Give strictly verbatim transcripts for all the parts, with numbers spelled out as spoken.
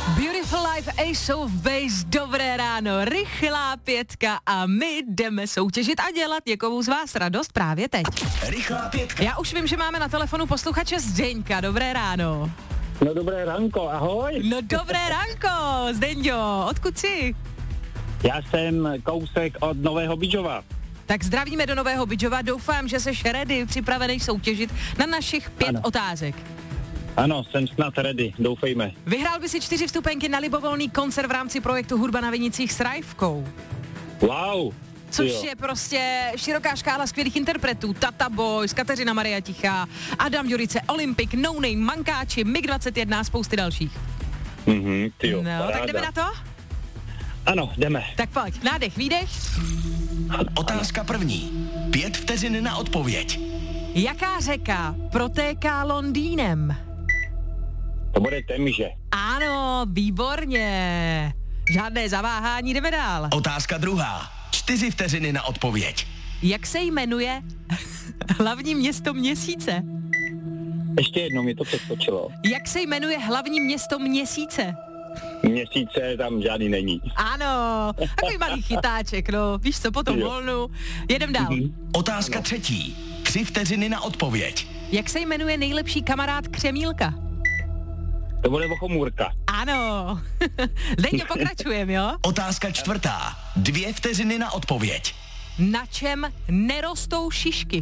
Beautiful Life, Ace of Base, dobré ráno, rychlá pětka a my jdeme soutěžit a dělat někomu z vás radost právě teď. Rychlá pětka. Já už vím, že máme na telefonu posluchače Zdeňka, dobré ráno. No dobré ránko, ahoj. No dobré ránko, Zdeňo, odkud jsi? Já jsem kousek od Nového Bydžova. Tak zdravíme do Nového Bydžova, doufám, že seš ready, připravený soutěžit na našich pět ano. otázek. Ano, jsem snad ready, doufejme. Vyhrál by si čtyři vstupenky na libovolný koncert v rámci projektu Hudba na Vinicích s Rajvkou. Wow. Což jo. je prostě široká škála skvělých interpretů. Tata Boys, Kateřina Maria Tichá, Adam Jurice, Olympik, No Name, Mankáči, mig dvacet jedna a spousty dalších. Mhm, tyjo, No, paráda. tak jdeme na to? Ano, jdeme. Tak pojď, nádech, výdech. Otázka první. Pět vteřin na odpověď. Jaká řeka protéká Londýnem? To bude Temže. Ano, výborně. Žádné zaváhání, jdeme dál. Otázka druhá. Čtyři vteřiny na odpověď. Jak se jmenuje hlavní město měsíce? Ještě jednou mě to přeskočilo. Jak se jmenuje hlavní město měsíce? Měsíce tam žádný není. Ano, takový malý chytáček, no. Víš co, po tom Jo. volnu. Jedem dál. Mhm. Otázka třetí. Tři vteřiny na odpověď. Jak se jmenuje nejlepší kamarád Křemílka? To bude Bochomůrka. Ano. Zdeňo, pokračujem, jo? Otázka čtvrtá. Dvě vteřiny na odpověď. Na čem nerostou šišky?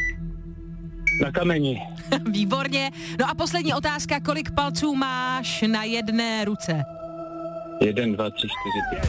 Na kameni. Výborně. No a poslední otázka, kolik palců máš na jedné ruce? Jeden, dva, tři, čtyři, pět.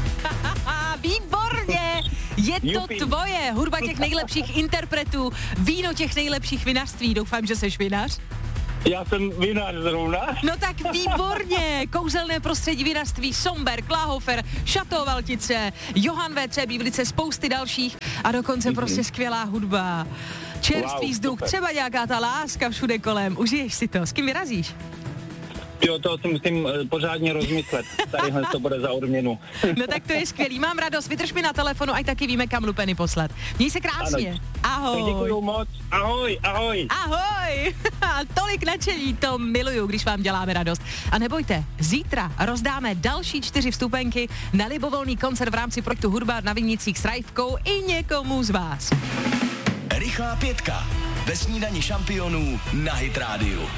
Výborně! Je to Jupi. tvoje, hudba těch nejlepších interpretů, víno těch nejlepších vinařství. Doufám, že seš vinař. Já jsem vinař zrovna. No tak výborně, kouzelné prostředí vinařství, Somberg, Kláhofer, Šató Valtice, Johann V. Bíblice, spousty dalších a dokonce mm-hmm. prostě skvělá hudba. Čerstvý Wow, vzduch, super. třeba nějaká ta láska všude kolem, užiješ si to, s kým vyrazíš? Jo, to si musím uh, pořádně rozmyslet. Tadyhle to bude za odměnu. No tak to je skvělý, mám radost, vydrž mi na telefonu, ať taky víme, kam lupeny poslat. Měj se krásně, Ano. ahoj. Tak děkuju moc. Ahoj, ahoj. Ahoj! Tolik nadšení, to miluju, když vám děláme radost. A nebojte, zítra rozdáme další čtyři vstupenky na libovolný koncert v rámci projektu Hudba na Vinicích s Rajvkou i někomu z vás. Rychlá pětka. Ve snídani šampionů na Hit Radio.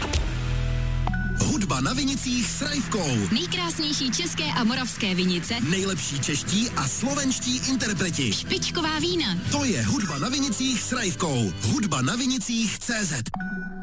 Hudba na Vinicích s Rajvkou. Nejkrásnější české a moravské vinice, Nejlepší čeští a slovenští interpreti. špičková vína. To je Hudba na Vinicích s Rajvkou. Hudba na Vinicích tečka cé zet.